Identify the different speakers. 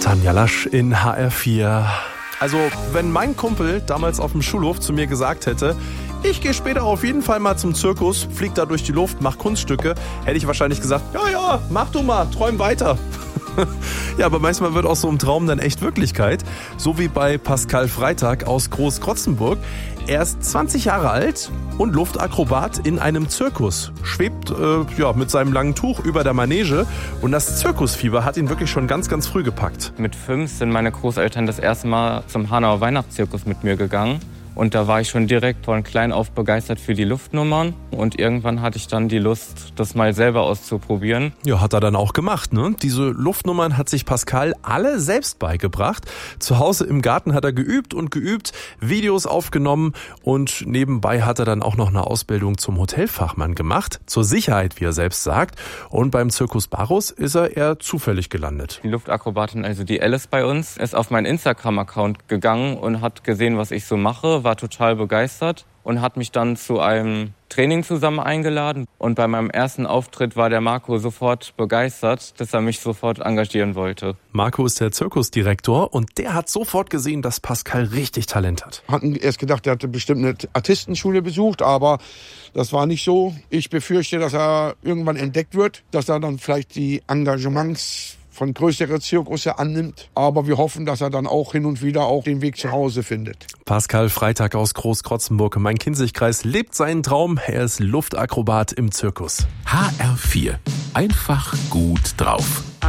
Speaker 1: Tanja Lasch in HR4. Also, wenn mein Kumpel damals auf dem Schulhof zu mir gesagt hätte, ich gehe später auf jeden Fall mal zum Zirkus, flieg da durch die Luft, mach Kunststücke, hätte ich wahrscheinlich gesagt, ja, mach du mal, träum weiter. Ja, aber manchmal wird aus so einem Traum dann echt Wirklichkeit. So wie bei Pascal Freitag aus Großkrotzenburg. Er ist 20 Jahre alt und Luftakrobat in einem Zirkus. Schwebt mit seinem langen Tuch über der Manege. Und das Zirkusfieber hat ihn wirklich schon ganz, ganz früh gepackt.
Speaker 2: Mit 5 sind meine Großeltern das erste Mal zum Hanauer Weihnachtszirkus mit mir gegangen. Und da war ich schon direkt von klein auf begeistert für die Luftnummern. Und irgendwann hatte ich dann die Lust, das mal selber auszuprobieren.
Speaker 1: Ja, hat er dann auch gemacht, ne? Diese Luftnummern hat sich Pascal alle selbst beigebracht. Zu Hause im Garten hat er geübt, Videos aufgenommen und nebenbei hat er dann auch noch eine Ausbildung zum Hotelfachmann gemacht. Zur Sicherheit, wie er selbst sagt. Und beim Zirkus Barus ist er eher zufällig gelandet.
Speaker 2: Die Luftakrobatin, also die Alice bei uns, ist auf meinen Instagram-Account gegangen und hat gesehen, was ich so mache, war total begeistert und hat mich dann zu einem Training zusammen eingeladen. Und bei meinem ersten Auftritt war der Marco sofort begeistert, dass er mich sofort engagieren wollte.
Speaker 1: Marco ist der Zirkusdirektor und der hat sofort gesehen, dass Pascal richtig Talent hat.
Speaker 3: Hatten erst gedacht, er hatte bestimmt eine Artistenschule besucht, aber das war nicht so. Ich befürchte, dass er irgendwann entdeckt wird, dass er dann vielleicht die Engagements von größeren Zirkusse annimmt. Aber wir hoffen, dass er dann auch hin und wieder auch den Weg zu Hause findet.
Speaker 1: Pascal Freitag aus Großkrotzenburg im Main-Kinzig-Kreis lebt seinen Traum. Er ist Luftakrobat im Zirkus.
Speaker 4: HR4. Einfach gut drauf.